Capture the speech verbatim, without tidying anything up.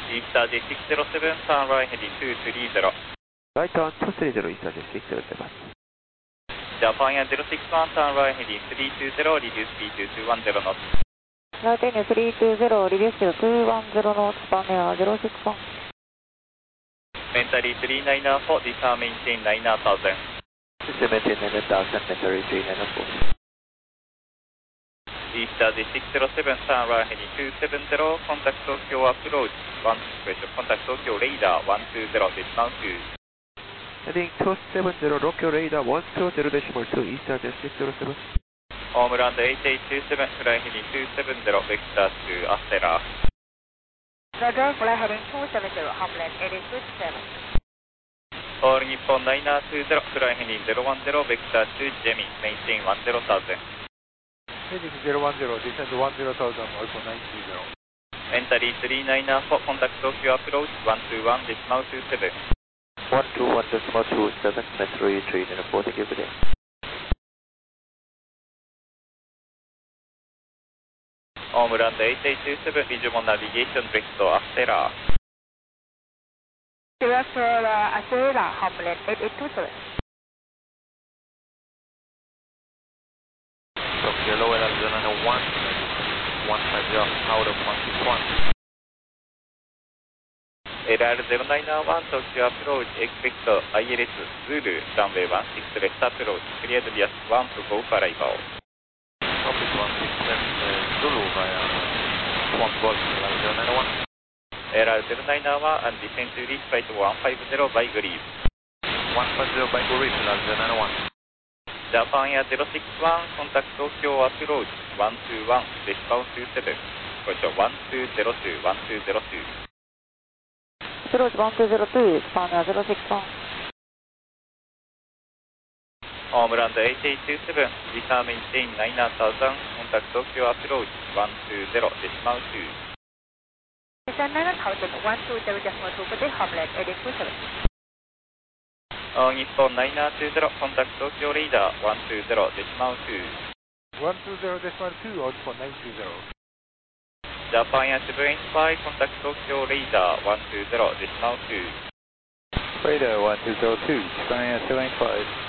Easter J six zero seven, turn right heading two three zero. Right turn two three zero, Easter J six zero seven. Japan Air zero six one, turn right heading three two zero, reduce speed to two one zero knots. Right Air three two zero, reduce to two one zero knots, Japan Air zero six one. Mentally three nine four, disarm maintain nine thousand. Disarm maintain nine thousand, mentally three nine four. Easter J six zero seven, turn right heading two seven zero, contact Tokyo approach, one expression, contact Tokyo radar one two zero, decimal two. Heading two seven zero, Tokyo radar one two zero decimal two, Easter J six zero seven. Homeland eight eight two seven, fly heading two seven zero, vector to Astera. Roger, fly heading two seven zero, Homeland eight eight two seven. All Nippon nine two zero, fly heading zero one zero, vector to Jemi, maintain one zero thousand. Heading zero one zero, descend one zero thousand, Alpha nine two zero. Entry three nine four, contact Tokyo approach one two one, decimal two seven. one two one decimal two seven, metro three nine four, thank you for that. Homeland eight eight two seven, visual navigation direct to Astera. Direct to Astera, Homeland eight eight two seven. Tokyo lower Arizona one, one five zero, out of one six one. L R zero nine one, Tokyo approach, expect I L S Zulu, runway one six left approach, cleared via one to go for arrival. Office one six left, Zulu via Swamp Golf, zero nine one. L R zero nine one and descend to reach flight one five zero by Greece. one five zero by Greece, L R zero nine one. Japan Air zero six one, contact Tokyo approach one two one, decimal two seven. Question one two zero two, one two zero two. Approach one two zero two, Japan Air zero six one. Homeland eight eight two seven, disarm maintain nine thousand, contact Tokyo approach one two zero, decimal two. Descend nine thousand, one two zero decimal two, Homeland eight eight two seven. All Nippon nine two zero, contact Tokyo radar one two zero, decimal two. one two zero decimal two, Alpha nine two zero. Japan Air seven eight five, contact Tokyo radar one two zero, decimal two. Radar one two zero two, Japan Air seven eight five.